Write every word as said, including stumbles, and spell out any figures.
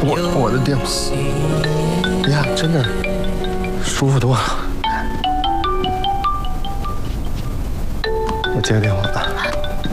我我的电话，呀，真的舒服多了。我接个电话。